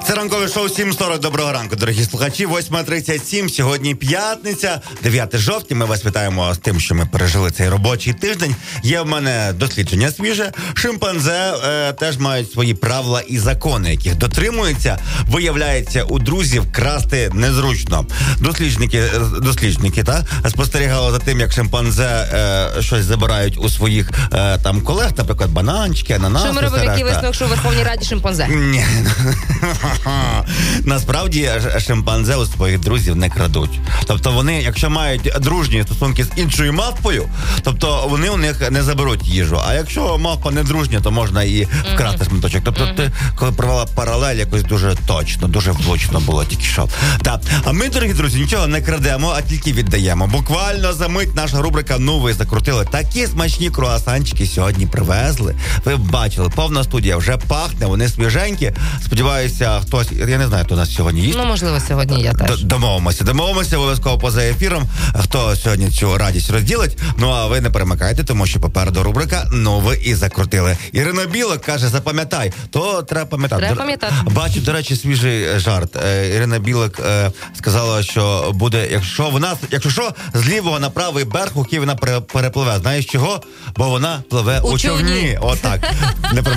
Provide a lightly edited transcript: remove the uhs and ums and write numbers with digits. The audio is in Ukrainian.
Це ранкове шоу «7.40». Доброго ранку, дорогі слухачі. 8.37. Сьогодні п'ятниця, 9 жовтня. Ми вас вітаємо з тим, що ми пережили цей робочий тиждень. Є в мене дослідження свіже. Шимпанзе теж мають свої правила і закони, яких дотримуються. Виявляється, у друзів красти незручно. Досліджники спостерігали за тим, як шимпанзе щось забирають у своїх там колег, наприклад, бананчики, ананаси. Що ми робимо, який висновок, що у Верховній Раді шимпанзе? Ні. Насправді шимпанзе у своїх друзів не крадуть. Тобто вони, якщо мають дружні стосунки з іншою мавпою, тобто вони у них не заберуть їжу. А якщо мавпа не дружня, то можна і вкрасти шматочок. Тобто ти, коли провела паралель, якось дуже точно, дуже влучно було тільки що. Так. А ми, дорогі друзі, нічого не крадемо, а тільки віддаємо. Буквально за мить наша рубрика «Ну, ви закрутили». Такі смачні круасанчики сьогодні привезли. Ви бачили, повна студія вже пахне, вони свіженькі. Сподіваюся, хтось, я не знаю, хто нас сьогодні їсть. Ну, можливо, сьогодні я теж. Домовимося обов'язково поза ефіром, хто сьогодні цю радість розділить. Ну, а ви не перемикайте, тому що попереду рубрика «Ну, ви і закрутили». Ірина Білик каже, запам'ятай, то треба пам'ятати. Треба пам'ятати. Бачу, до речі, свіжий жарт. Ірина Білик сказала, що буде, якщо що, з лівого на правий берег у Києві вона перепливе. Знаєш чого? Бо вона пливе у човні. Отак. Не